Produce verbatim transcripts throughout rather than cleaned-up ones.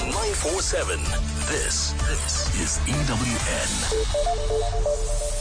nine four seven. This, this is E W N.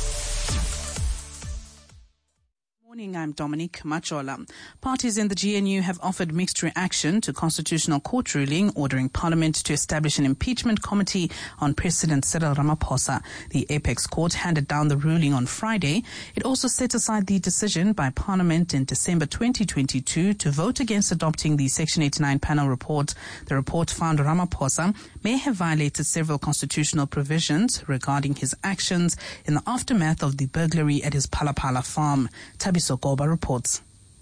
Morning, I'm Dominique Machola. Parties in the G N U have offered mixed reaction to Constitutional Court ruling ordering Parliament to establish an impeachment committee on President Cyril Ramaphosa. The Apex Court handed down the ruling on Friday. It also set aside the decision by Parliament in December twenty twenty-two to vote against adopting the Section eighty-nine panel report. The report found Ramaphosa may have violated several constitutional provisions regarding his actions in the aftermath of the burglary at his Palapala farm. Tabi Sokoba reports.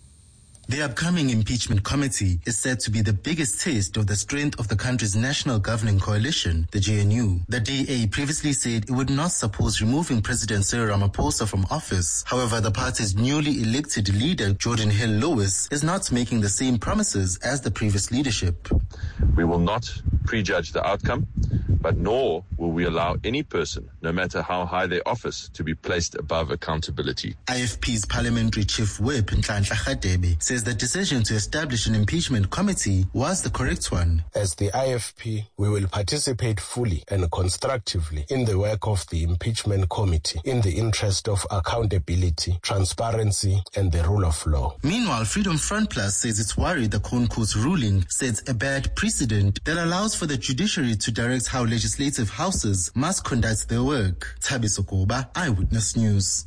The upcoming impeachment committee is said to be the biggest test of the strength of the country's national governing coalition, the G N U. The D A previously said it would not support removing President Cyril Ramaphosa from office. However, the party's newly elected leader, Jordan Hill Lewis, is not making the same promises as the previous leadership. We will not prejudge the outcome, but nor will we allow any person, no matter how high their office, to be placed above accountability. I F P's Parliamentary Chief Whip, Nhlanhla Radebe, says the decision to establish an impeachment committee was the correct one. As the I F P, we will participate fully and constructively in the work of the impeachment committee in the interest of accountability, transparency, and the rule of law. Meanwhile, Freedom Front Plus says it's worried the Crown Court's ruling sets a bad precedent that allows for the judiciary to direct how legislative houses must conduct their work. Tabi Sokoba, Eyewitness News.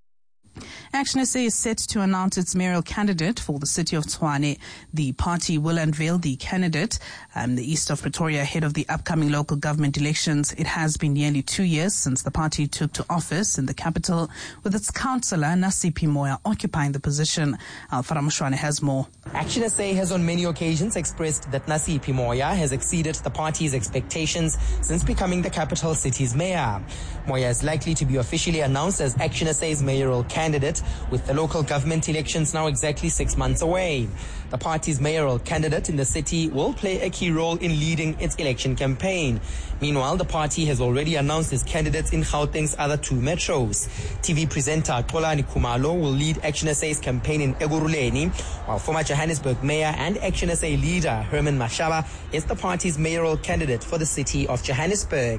Action S A is set to announce its mayoral candidate for the city of Tshwane. The party will unveil the candidate um, the east of Pretoria ahead of the upcoming local government elections. It has been nearly two years since the party took to office in the capital, with its councillor Nasiphi Moya occupying the position. Alfara Mushwane has more. Action S A has on many occasions expressed that Nasiphi Moya has exceeded the party's expectations since becoming the capital city's mayor. Moya is likely to be officially announced as Action S A's mayoral candidate, with the local government elections now exactly six months away. The party's mayoral candidate in the city will play a key role in leading its election campaign. Meanwhile, the party has already announced its candidates in Gauteng's other two metros. T V presenter Xolani Khumalo will lead Action S A's campaign in Ekurhuleni, while former Johannesburg mayor and Action S A leader Herman Mashaba is the party's mayoral candidate for the city of Johannesburg.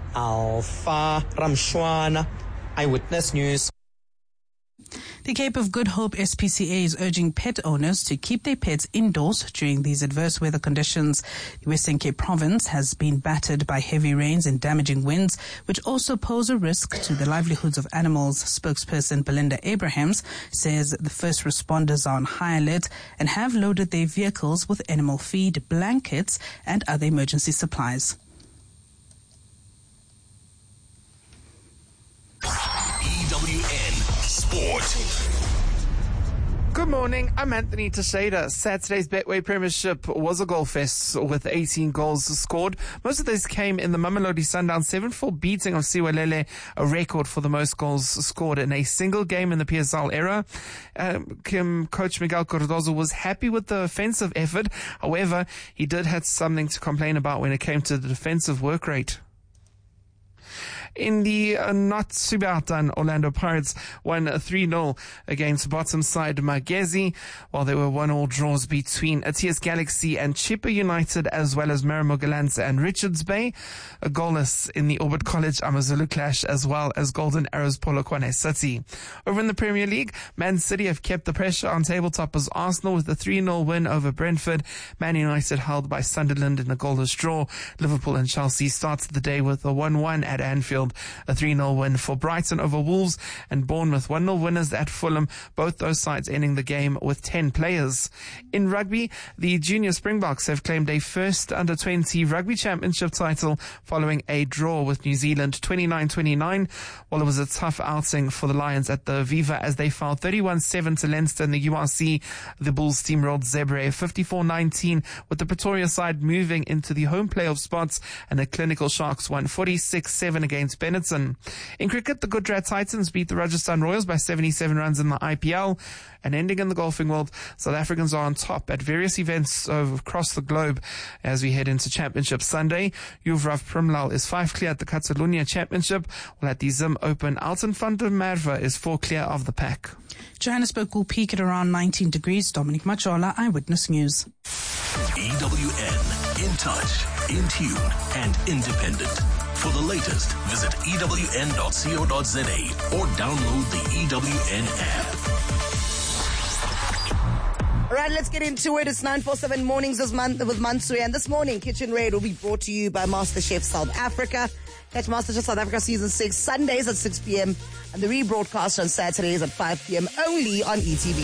Alpha Ramshwana, Eyewitness News. The Cape of Good Hope S P C A is urging pet owners to keep their pets indoors during these adverse weather conditions. The Western Cape province has been battered by heavy rains and damaging winds, which also pose a risk to the livelihoods of animals. Spokesperson Belinda Abrahams says the first responders are on high alert and have loaded their vehicles with animal feed, blankets, and other emergency supplies. E W N Sport. Good morning, I'm Anthony Teixeira. Saturday's Betway Premiership was a goal fest with eighteen goals scored. Most of these came in the Mamelodi Sundowns seven four beating of Siwelele, a record for the most goals scored in a single game in the P S L era. Um, Kim, Coach Miguel Cardozo was happy with the offensive effort. However, he did have something to complain about when it came to the defensive work rate. In the uh, not super outdone Orlando Pirates won three nil against bottom side Magezi, while there were one all draws between A T S Galaxy and Chippa United, as well as Marimo Galanza and Richards Bay. A goalless in the Orbit College Amazulu clash, as well as Golden Arrows Polokwane City. Over in the Premier League, Man City have kept the pressure on tabletoppers Arsenal with a three nil win over Brentford. Man United held by Sunderland in a goalless draw. Liverpool and Chelsea started the day with a one one at Anfield. A three nil win for Brighton over Wolves, and Bournemouth one nil winners at Fulham, both those sides ending the game with ten players. In rugby, the junior Springboks have claimed a first under twenty rugby championship title following a draw with New Zealand twenty-nine twenty-nine. Well, it was a tough outing for the Lions at the Viva as they fell thirty-one seven to Leinster in the U R C. The Bulls steamrolled Zebre fifty-four nineteen, with the Pretoria side moving into the home playoff spots, and the Clinical Sharks won forty-six seven against Benetton. In cricket, the Gujarat Titans beat the Rajasthan Royals by seventy-seven runs in the I P L. And ending in the golfing world, South Africans are on top at various events across the globe as we head into Championship Sunday. Yuvraj Primlal is five clear at the Catalonia Championship, while at the Zim Open, Alton van der Merwe is four clear of the pack. Johannesburg will peak at around nineteen degrees. Dominique Machola, Eyewitness News. E W N In touch, in tune, and independent. For the latest, visit E W N dot co dot za or download the E W N app. All right, let's get into it. It's nine forty-seven Mornings this month with Mansui. And this morning, Kitchen Raid will be brought to you by MasterChef South Africa. Catch MasterChef South Africa Season six, Sundays at six p.m. and the rebroadcast on Saturdays at five p.m. only on E T V.